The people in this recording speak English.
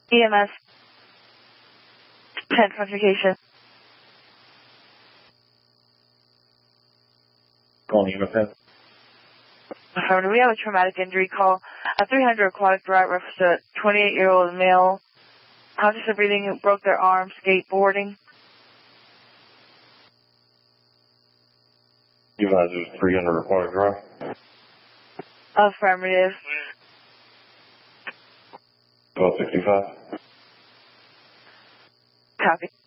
EMS 10 classification. Calling EMS 10. Affirmative. We have a traumatic injury call. A 300 aquatic driver, reference a 28-year-old male. Conscious of breathing, broke their arm, skateboarding. You guys is 300 aquatic drive. Affirmative. 1265. Copy.